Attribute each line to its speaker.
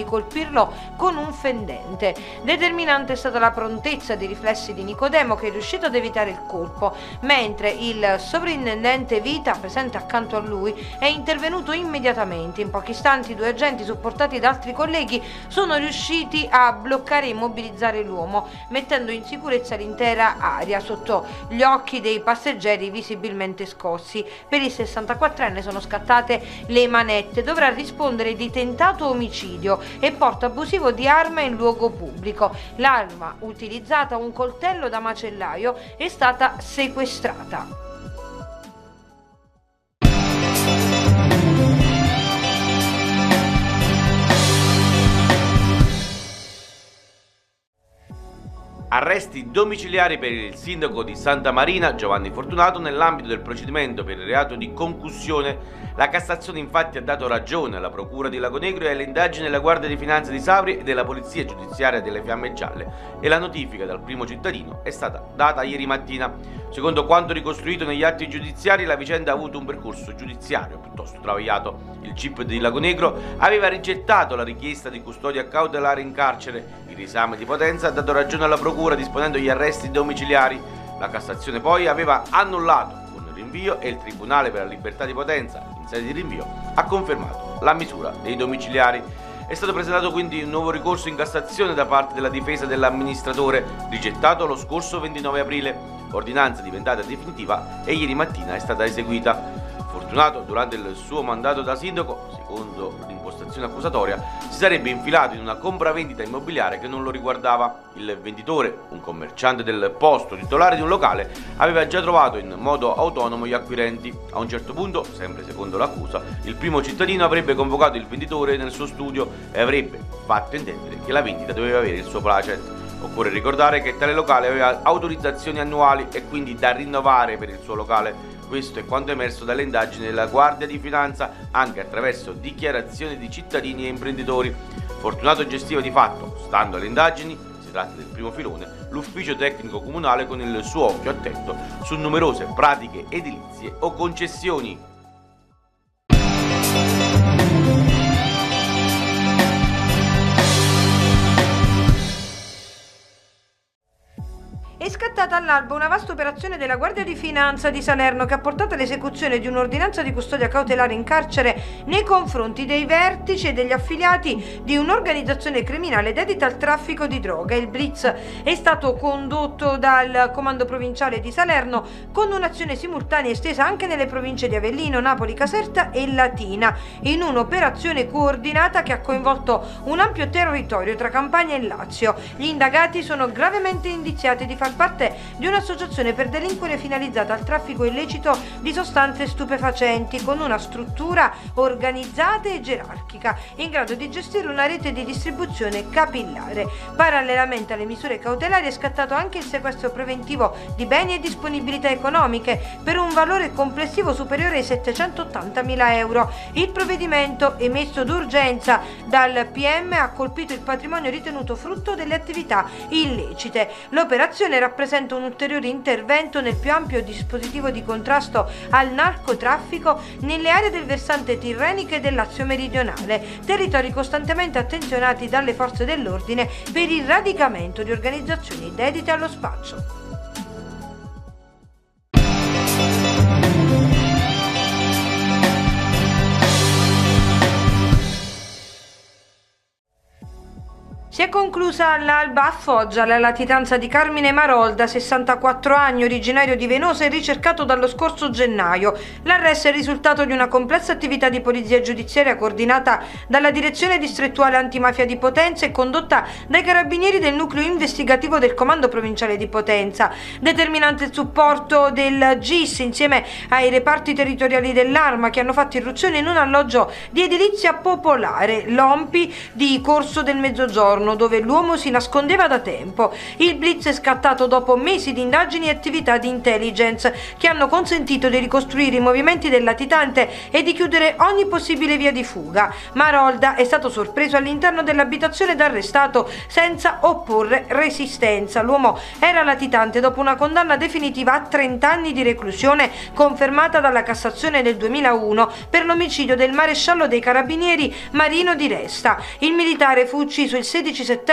Speaker 1: colpirlo con un fendente. Determinante è stata la prontezza dei riflessi di Nicodemo, che è riuscito ad evitare il colpo, mentre il sovrintendente Vita, presente accanto a lui, è intervenuto immediatamente. In pochi istanti 2 agenti, supportati da altri colleghi, sono riusciti a bloccare e immobilizzare l'uomo, mettendo in sicurezza l'intera area sotto gli occhi dei passeggeri visibilmente scossi. Per il 64enne sono scattate le manette. Dovrà rispondere di tentato omicidio e porto abusivo di arma in luogo pubblico. L'arma utilizzata, un coltello da macellaio, è stata sequestrata.
Speaker 2: Arresti domiciliari per il sindaco di Santa Marina, Giovanni Fortunato, nell'ambito del procedimento per il reato di concussione. La Cassazione infatti ha dato ragione alla Procura di Lagonegro e alle indagini della Guardia di Finanza di Sapri e della Polizia Giudiziaria delle Fiamme Gialle, e la notifica dal primo cittadino è stata data ieri mattina. Secondo quanto ricostruito negli atti giudiziari, la vicenda ha avuto un percorso giudiziario piuttosto travagliato. Il GIP di Lagonegro aveva rigettato la richiesta di custodia cautelare in carcere. Il riesame di Potenza ha dato ragione alla Procura disponendo gli arresti domiciliari. La Cassazione poi aveva annullato con il rinvio e il Tribunale per la Libertà di Potenza, in sede di rinvio, ha confermato la misura dei domiciliari. È stato presentato quindi un nuovo ricorso in Cassazione da parte della difesa dell'amministratore, rigettato lo scorso 29 aprile. L'ordinanza è diventata definitiva e ieri mattina è stata eseguita. Fortunato, durante il suo mandato da sindaco, secondo l'impostazione accusatoria, si sarebbe infilato in una compravendita immobiliare che non lo riguardava. Il venditore, un commerciante del posto, titolare di un locale, aveva già trovato in modo autonomo gli acquirenti. A un certo punto, sempre secondo l'accusa, il primo cittadino avrebbe convocato il venditore nel suo studio e avrebbe fatto intendere che la vendita doveva avere il suo placet. Occorre ricordare che tale locale aveva autorizzazioni annuali e quindi da rinnovare per il suo locale. Questo è quanto emerso dalle indagini della Guardia di Finanza, anche attraverso dichiarazioni di cittadini e imprenditori. Fortunato gestiva di fatto, stando alle indagini, si tratta del primo filone, l'ufficio tecnico comunale con il suo occhio attento su numerose pratiche edilizie o concessioni.
Speaker 1: È scattata all'alba una vasta operazione della Guardia di Finanza di Salerno che ha portato all'esecuzione di un'ordinanza di custodia cautelare in carcere nei confronti dei vertici e degli affiliati di un'organizzazione criminale dedita al traffico di droga. Il blitz è stato condotto dal Comando Provinciale di Salerno con un'azione simultanea estesa anche nelle province di Avellino, Napoli, Caserta e Latina, in un'operazione coordinata che ha coinvolto un ampio territorio tra Campania e Lazio. Gli indagati sono gravemente indiziati di far parte di un'associazione per delinquere finalizzata al traffico illecito di sostanze stupefacenti, con una struttura organizzata e gerarchica in grado di gestire una rete di distribuzione capillare. Parallelamente alle misure cautelari è scattato anche il sequestro preventivo di beni e disponibilità economiche per un valore complessivo superiore ai 780.000 euro. Il provvedimento emesso d'urgenza dal PM ha colpito il patrimonio ritenuto frutto delle attività illecite. L'operazione rappresenta un ulteriore intervento nel più ampio dispositivo di contrasto al narcotraffico nelle aree del versante tirrenico e del Lazio meridionale, territori costantemente attenzionati dalle forze dell'ordine per il radicamento di organizzazioni dedite allo spaccio. Si è conclusa all'alba a Foggia la latitanza di Carmine Marolda, 64 anni, originario di Venosa e ricercato dallo scorso gennaio. L'arresto è il risultato di una complessa attività di polizia giudiziaria coordinata dalla Direzione Distrettuale Antimafia di Potenza e condotta dai carabinieri del nucleo investigativo del Comando Provinciale di Potenza. Determinante il supporto del GIS insieme ai reparti territoriali dell'Arma, che hanno fatto irruzione in un alloggio di edilizia popolare, l'Ompi di Corso del Mezzogiorno, Livorno, dove l'uomo si nascondeva da tempo. Il blitz è scattato dopo mesi di indagini e attività di intelligence che hanno consentito di ricostruire i movimenti del latitante e di chiudere ogni possibile via di fuga. Marolda è stato sorpreso all'interno dell'abitazione ed arrestato senza opporre resistenza. L'uomo era latitante dopo una condanna definitiva a 30 anni di reclusione confermata dalla Cassazione nel 2001 per l'omicidio del maresciallo dei Carabinieri Marino Di Resta. Il militare fu ucciso il 16 settembre